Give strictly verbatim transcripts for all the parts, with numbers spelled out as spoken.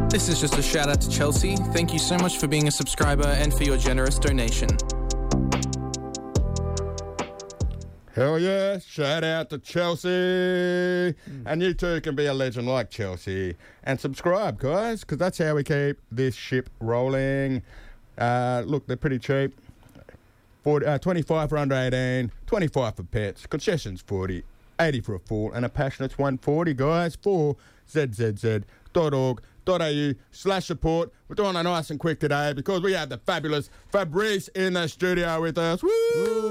This is just a shout out to Chelsea. Thank you so much for being a subscriber and for your generous donation. Hell yeah, shout out to Chelsea. Mm. And you too can be a legend like Chelsea. And subscribe, guys, because that's how we keep this ship rolling. Uh, look, they're pretty cheap. forty, uh, twenty-five for under eighteen, twenty-five for pets, concessions forty, eighty for a full, and a passionate's one forty, guys, for z z z dot org dot a u slash support. We're doing it nice and quick today because we have the fabulous Fabrice in the studio with us. Woo!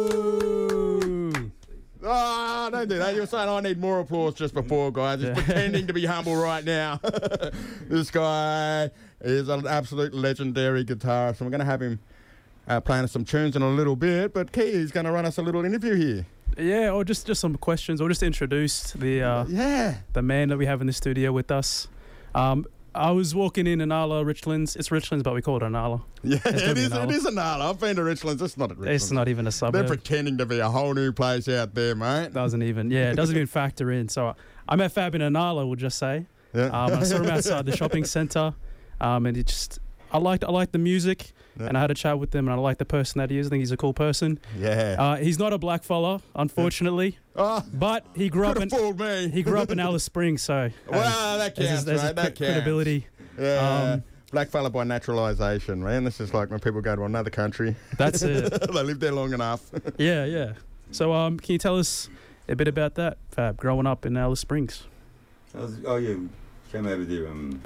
Ooh. Oh, don't do that. You were saying I need more applause just before, guys. He's Yeah. pretending to be humble right now. This guy is an absolute legendary guitarist, and we're going to have him uh, playing us some tunes in a little bit. But Key is going to run us a little interview here. Yeah, or just, just some questions, or just introduce the uh, Yeah. the man that we have in the studio with us. Um, I was walking in Inala, Richlands. It's Richlands, but we call it Inala. Yeah, It's it gonna be is, it Inala. is a Nala. I've been to Richlands. It's not at Richlands. It's not even a They're suburb. pretending to be a whole new place out there, mate. Doesn't even, yeah, it doesn't even factor in. So I met Fab in Inala, we'll just say. Yeah. Um, I saw him outside the shopping centre, um, and it just, I liked, I liked the music, Yeah. and I had a chat with him, and I like the person that he is. I think he's a cool person. Yeah. Uh, he's not a black fella, unfortunately, oh, but he grew up could in have fooled me. he grew up in Alice Springs, so Well, that there's, counts, there's right? a That cre- counts. credibility. Yeah. Um, Black fella by naturalisation, man. This is like when people go to another country. That's it. They live there long enough. Yeah, yeah. So, um, can you tell us a bit about that, Fab, growing up in Alice Springs? I was, oh yeah, we came over there. Um,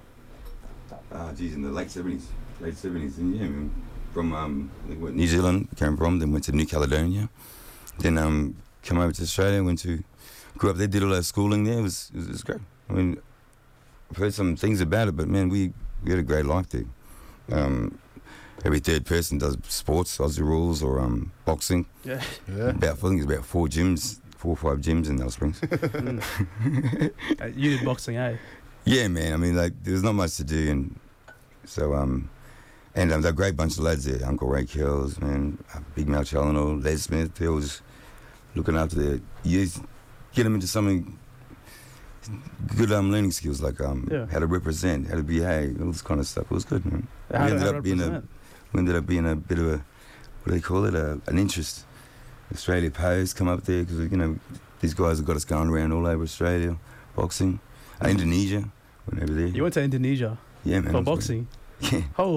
uh, geez, in the late seventies, late seventies, and yeah, man, from um, I think what New Zealand came from, then went to New Caledonia, then um, come over to Australia, went to, grew up there, did all our schooling there. It was, it was, it was great. I mean, I've heard some things about it, but man, we, we had a great life there. Um, every third person does sports, Aussie rules, or um, boxing. Yeah. Yeah. About, I think it's about four gyms, four or five gyms in Alice Springs. Mm. Uh, you did boxing, eh? Yeah, man. I mean, like, there was not much to do, and so um, and um, they're a great bunch of lads there. Uncle Ray Kells, man, uh, Big Mal Challenor, Les Smith. They all just looking after their youth, get them into something good, um, learning skills like um, Yeah. how to represent, how to behave, all this kind of stuff. It was good, man. How we to- ended how to up being a, represent. we ended up being a bit of a, what do they call it, a, an interest. Australia Post come up there because you know these guys have got us going around all over Australia, boxing, uh, Indonesia. Went over there. You went to Indonesia Yeah, man. for it was good. boxing. Yeah. Oh,